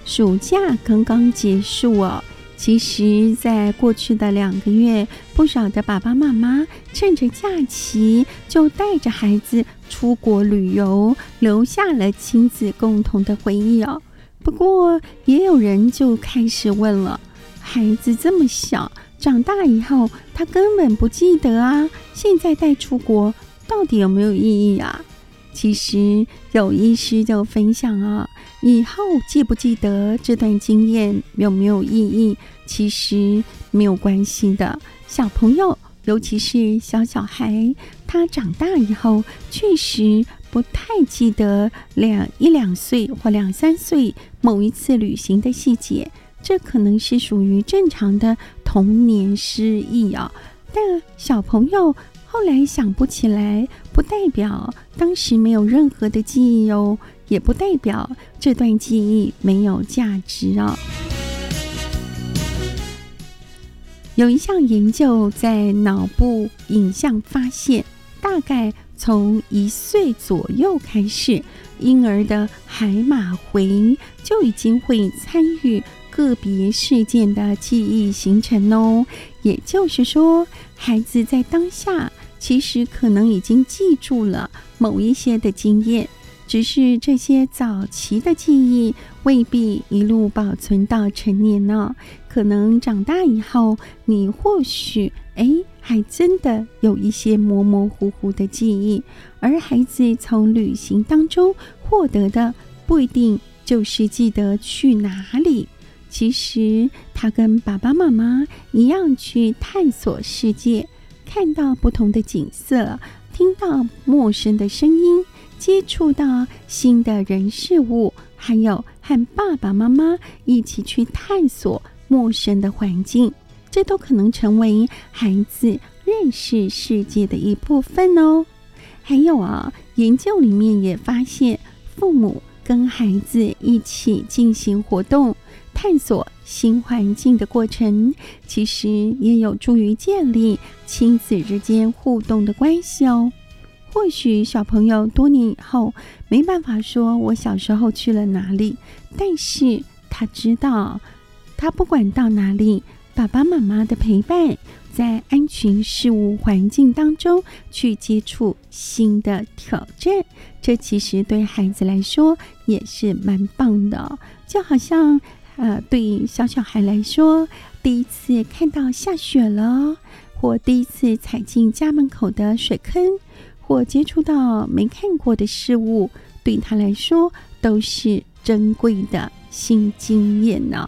暑假刚刚结束哦。其实在过去的2个月，不少的爸爸妈妈趁着假期就带着孩子出国旅游，留下了亲子共同的回忆哦。不过也有人就开始问了，孩子这么小，长大以后他根本不记得啊，现在带出国到底有没有意义啊？其实有医师就分享啊，以后记不记得这段经验有没有意义，其实没有关系的。小朋友，尤其是小孩，他长大以后确实不太记得1、2岁或2、3岁某一次旅行的细节，这可能是属于正常的童年失忆啊。但小朋友后来想不起来，不代表当时没有任何的记忆哦，也不代表这段记忆没有价值哦。有一项研究在脑部影像发现，大概从1岁左右开始，婴儿的海马回就已经会参与个别事件的记忆形成哦。也就是说，孩子在当下其实可能已经记住了某一些的经验，只是这些早期的记忆未必一路保存到成年呢。可能长大以后，你或许还真的有一些模模糊糊的记忆，而孩子从旅行当中获得的不一定就是记得去哪里。其实他跟爸爸妈妈一样去探索世界，看到不同的景色，听到陌生的声音，接触到新的人事物，还有和爸爸妈妈一起去探索陌生的环境，这都可能成为孩子认识世界的一部分哦。还有研究里面也发现，父母跟孩子一起进行活动，探索新环境的过程，其实也有助于建立亲子之间互动的关系哦。或许小朋友多年以后没办法说我小时候去了哪里，但是他知道，他不管到哪里，爸爸妈妈的陪伴，在安全事物环境当中去接触新的挑战，这其实对孩子来说也是蛮棒的。就好像对小孩来说，第一次看到下雪了，或第一次踩进家门口的水坑，或接触到没看过的事物，对他来说都是珍贵的新经验呢。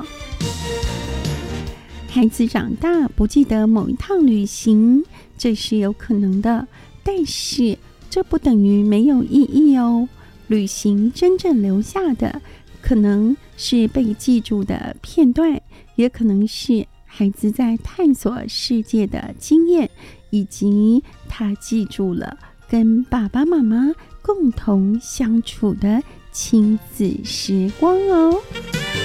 孩子长大不记得某一趟旅行，这是有可能的，但是这不等于没有意义哦。旅行真正留下的，可能是被记住的片段，也可能是孩子在探索世界的经验，以及他记住了跟爸爸妈妈共同相处的亲子时光哦。